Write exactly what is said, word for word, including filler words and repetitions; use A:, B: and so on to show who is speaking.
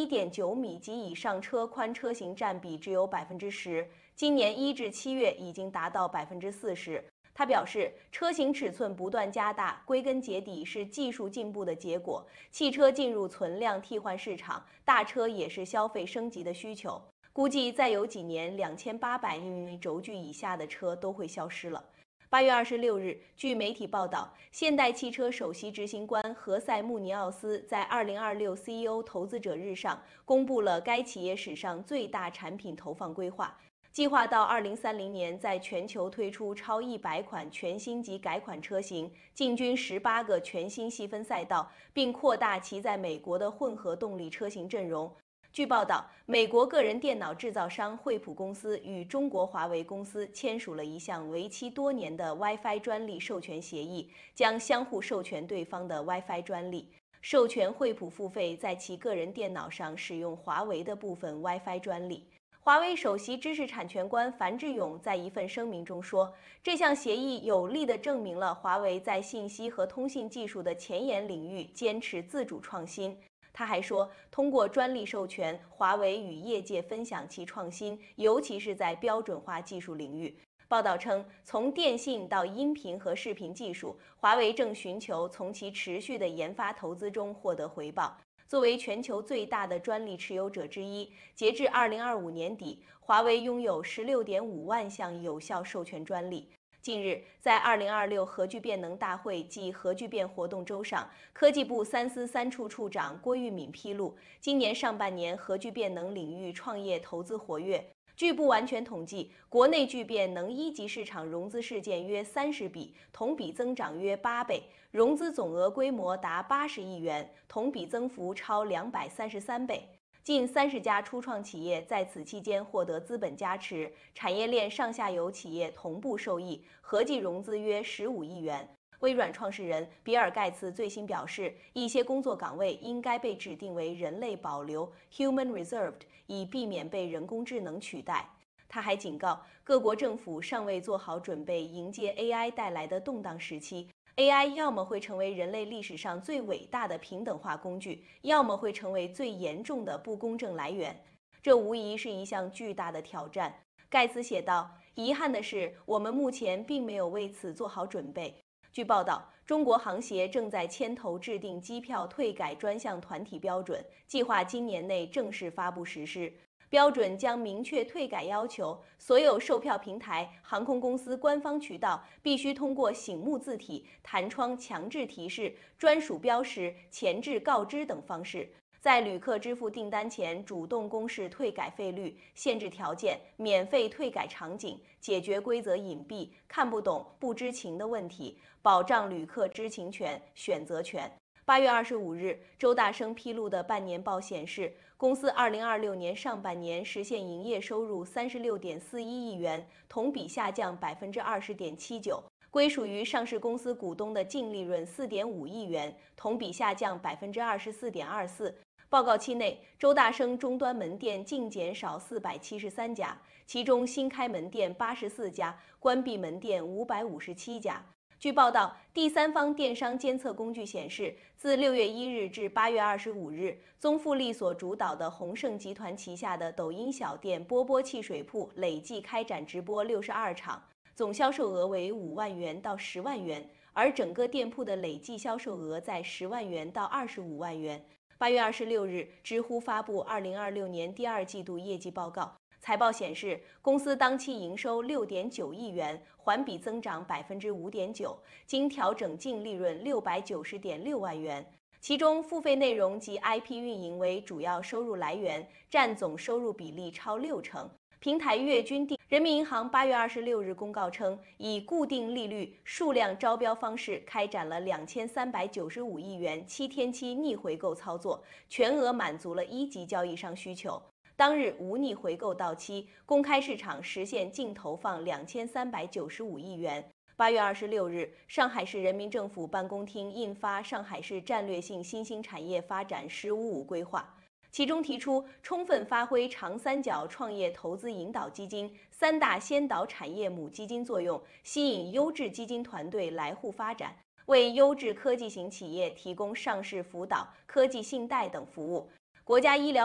A: 一点九米及以上车宽车型占比只有百分之十，今年一至七月已经达到百分之四十。他表示，车型尺寸不断加大，归根结底是技术进步的结果。汽车进入存量替换市场，大车也是消费升级的需求。估计再有几年，两千八百米轴距以下的车都会消失了。八月二十六日，据媒体报道，现代汽车首席执行官何塞·穆尼奥斯在二零二六 C E O 投资者日上公布了该企业史上最大产品投放规划，计划到二零三零年在全球推出超一百款全新及改款车型，进军十八个全新细分赛道，并扩大其在美国的混合动力车型阵容。据报道，美国个人电脑制造商惠普公司与中国华为公司签署了一项为期多年的 WiFi 专利授权协议，将相互授权对方的 WiFi 专利，授权惠普付费在其个人电脑上使用华为的部分 WiFi 专利。华为首席知识产权官樊志勇在一份声明中说，这项协议有力地证明了华为在信息和通信技术的前沿领域坚持自主创新。他还说，通过专利授权，华为与业界分享其创新，尤其是在标准化技术领域。报道称，从电信到音频和视频技术，华为正寻求从其持续的研发投资中获得回报。作为全球最大的专利持有者之一，截至二零二五年底，华为拥有十六点五万项有效授权专利。近日，在二零二六核聚变能大会暨核聚变活动周上，科技部三司三处处长郭玉敏披露，今年上半年核聚变能领域创业投资活跃。据不完全统计，国内聚变能一级市场融资事件约三十笔，同比增长约八倍，融资总额规模达八十亿元，同比增幅超两百三十三倍。近三十家初创企业在此期间获得资本加持，产业链上下游企业同步受益，合计融资约十五亿元。微软创始人比尔·盖茨最新表示，一些工作岗位应该被指定为人类保留 （human reserved）， 以避免被人工智能取代。他还警告，各国政府尚未做好准备迎接 A I 带来的动荡时期。A I 要么会成为人类历史上最伟大的平等化工具，要么会成为最严重的不公正来源。这无疑是一项巨大的挑战。盖茨写道：“遗憾的是，我们目前并没有为此做好准备。”据报道，中国航协正在牵头制定机票退改专项团体标准，计划今年内正式发布实施。标准将明确退改要求，所有售票平台、航空公司官方渠道必须通过醒目字体、弹窗强制提示、专属标识、前置告知等方式，在旅客支付订单前主动公示退改费率、限制条件、免费退改场景，解决规则隐蔽、看不懂、不知情的问题，保障旅客知情权、选择权。八月二十五日，周大生披露的半年报显示，公司二零二六年上半年实现营业收入三十六点四一亿元，同比下降百分之二十点七九，归属于上市公司股东的净利润四点五亿元，同比下降百分之二十四点二四。报告期内，周大生终端门店净减少四百七十三家，其中新开门店八十四家，关闭门店五百五十七家。据报道，第三方电商监测工具显示，自六月一日至八月二十五日，宗馥莉所主导的鸿盛集团旗下的抖音小店波波汽水铺累计开展直播六十二场，总销售额为五万元到十万元，而整个店铺的累计销售额在十万元到二十五万元。八月二十六日，知乎发布二零二六年第二季度业绩报告。财报显示，公司当期营收六点九亿元，环比增长百分之五点九，经调整净利润六百九十点六万元。其中，付费内容及 I P 运营为主要收入来源，占总收入比例超六成。平台月均定。人民银行八月二十六日公告称，以固定利率数量招标方式开展了两千三百九十五亿元七天期逆回购操作，全额满足了一级交易商需求。当日无逆回购到期，公开市场实现净投放两千三百九十五亿元。八月二十六日，上海市人民政府办公厅印发《上海市战略性新兴产业发展“十五五”规划》，其中提出充分发挥长三角创业投资引导基金、三大先导产业母基金作用，吸引优质基金团队来沪发展，为优质科技型企业提供上市辅导、科技信贷等服务。国家医疗